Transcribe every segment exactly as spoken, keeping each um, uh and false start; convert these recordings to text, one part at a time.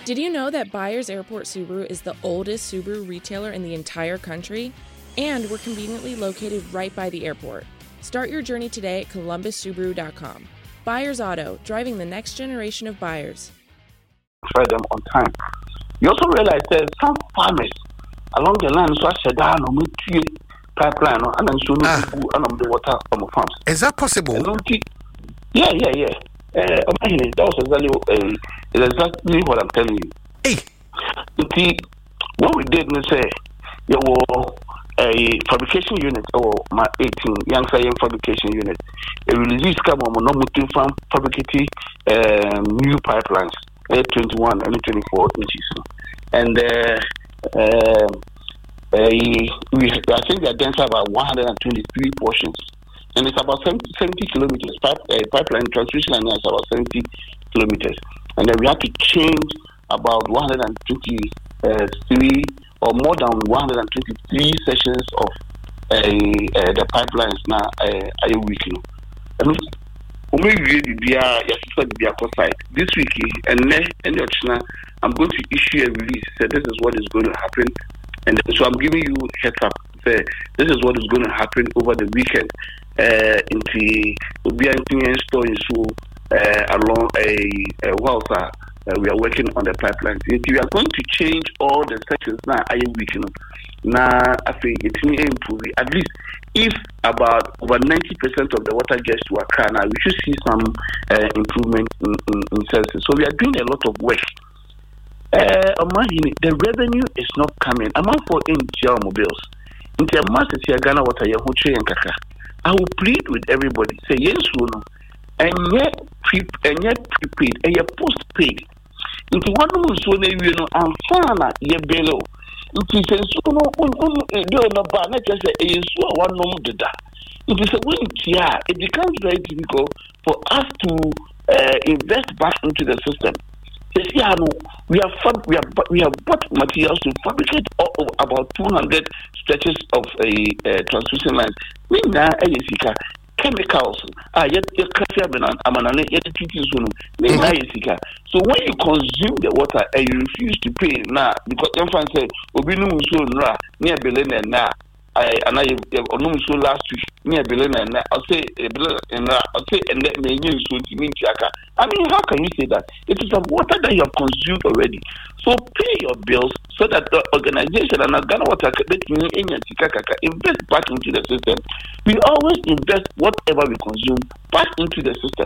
Did you know that Byers Airport Subaru is the oldest Subaru retailer in the entire country? And we're conveniently located right by the airport. Start your journey today at columbus subaru dot com. Byers Auto, driving the next generation of buyers. Try them on time. You also realize that some farmers along the line so shut down on the pipeline and then soon ah. and the water on the farms. Is that possible? Yeah, yeah, yeah. Uh, that was exactly, uh, exactly what I'm telling you. Hey. See, what we did was say there was a fabrication unit or my eighteen young science fabrication unit. A release come on no multi farm fabricating um, new pipelines, uh, twenty-one and twenty-four inches. And uh, uh, uh, we, I think the dense about one hundred twenty-three portions. And it's about seventy, seventy kilometers. Pipe, uh, pipeline transmission line is about seventy kilometers. And then we have to change about one hundred twenty-three or more than one hundred twenty-three sections of uh, uh, the pipelines now a week. I mean, this week, and then I'm going to issue a release. So this is what is going to happen. And so I'm giving you heads up. Say, this is what is going to happen over the weekend. Uh, in the Obiantin store in so uh, along a, a well, uh, we are working on the pipelines. We are going to change all the sections now. I am weekend now. I think it may improve. At least if about over ninety percent of the water gets to Accra now, we should see some uh, improvement in, in, in services. So we are doing a lot of work. Uh, the revenue is not coming. I'm out for in mobiles. In the mass is Ghana water, Yahuche and Kaka. I will plead with everybody. Say yes, no, and yet pre and yet prepaid and yet postpaid. Into one of those when you know and fana ye below. It is so no un no ba na just say yes one no dida. It is a win here. It becomes very difficult for us to uh, invest back into the system. We have we have we have we have bought materials to fabricate all of about two hundred stretches of a uh, transmission lines. We now chemicals ah yet coffee and amanane yet teaching soon. So when you consume the water and you refuse to pay now because your friend said Obinu so near Berlin and now I and I so last week near Berlin and I'll say and I'll say and let me use so to mean I mean, how can you say that? It is a water that you have consumed already. So pay your bills so that the organization and Ghana Water invest back into the system. We always invest whatever we consume back into the system.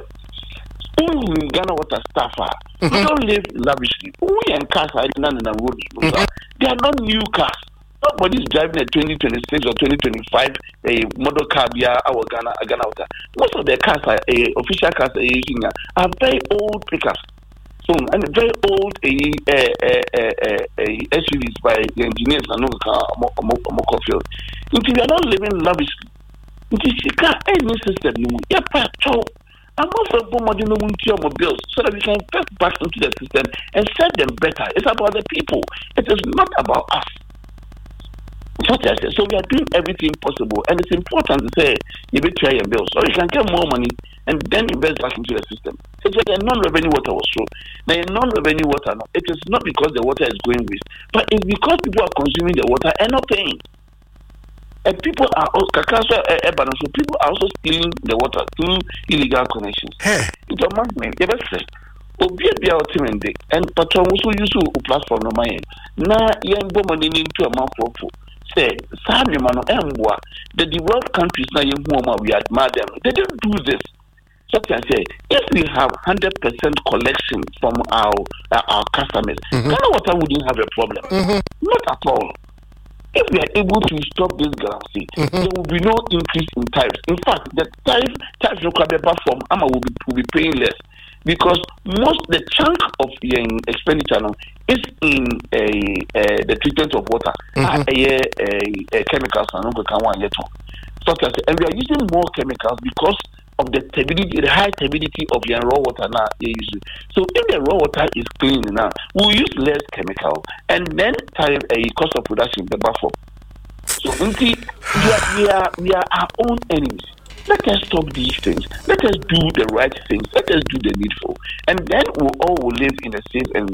We Ghana Water staff are. We don't live lavishly. We and cars are in the road. They are not new cars. Nobody is driving a twenty twenty-six or twenty twenty-five a model car via our Ghana Ghana Water. Most of the cars are uh, official cars are using are very old pickups. So and very old a uh, uh, uh, uh, S U Vs by the engineers and no car more field. If you are not living lavishly, it is any system you yeah, I'm also promoting the bills so that we can invest back into the system and serve them better. It's about the people. It is not about us. So we are doing everything possible, and it's important to say you will try your bills, or you can get more money and then invest back into the system. It's like a non-revenue water was true. Now, a non-revenue water, it is not because the water is going waste, but it's because people are consuming the water and not paying. And people are also, so people are also stealing the water through illegal connections. Hey. It's a man, you ever say. Obi be ultimately, and patron also use a platform no man. Na young woman into a month for say, Samuel Mano Emwa, the developed countries now in whom we admire them. They didn't do this. So I say, if we have one hundred percent collection from our uh, our customers, mm-hmm. Ghana Water wouldn't have a problem. Mm-hmm. Not at all. If we are able to stop this galaxy, mm-hmm. there will be no increase in tariffs. In fact, the tariff tariff required from Ama will be will be paying less. Because most the chunk of the um, expenditure now is in a uh, uh, the treatment of water, mm-hmm. uh, uh, uh, uh, chemicals, so, and we are using more chemicals because of the turbidity, the high turbidity of the raw water now. So if the raw water is clean now, we'll use less chemical, and then time a uh, cost of production the buffer. So we are, we are we are our own enemies. Let us stop these things. Let us do the right things. Let us do the needful. And then we'll all will live in a safe and